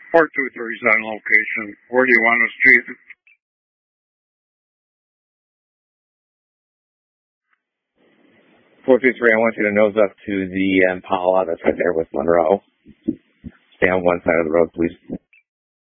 423 is on location. Where do you want us, Chief? 423, I want you to nose up to the Impala that's right there with Monroe. Stay on one side of the road, please.